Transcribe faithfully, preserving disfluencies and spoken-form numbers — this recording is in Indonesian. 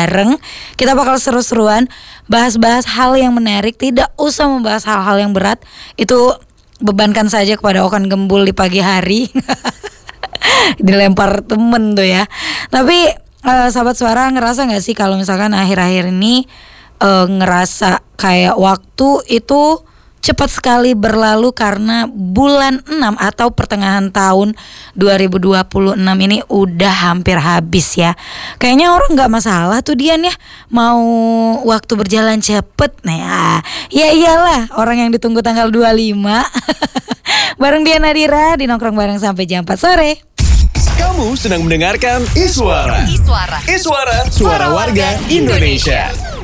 bareng. Kita bakal seru-seruan bahas-bahas hal yang menarik. Tidak usah membahas hal-hal yang berat. Itu bebankan saja kepada Okan Gembul di pagi hari. Dilempar temen tuh ya. Tapi uh, sahabat suara, ngerasa gak sih kalau misalkan akhir-akhir ini uh, ngerasa kayak waktu itu cepat sekali berlalu karena bulan enam atau pertengahan tahun dua ribu dua puluh enam ini udah hampir habis ya. Kayaknya orang gak masalah tuh Dian ya, mau waktu berjalan cepet. Nah ya, ya iyalah, orang yang ditunggu tanggal dua puluh lima. Bareng Dian Nadira di Nongkrong Bareng sampai jam empat sore. Kamu sedang mendengarkan Iswara. Iswara. Iswara, suara warga Indonesia.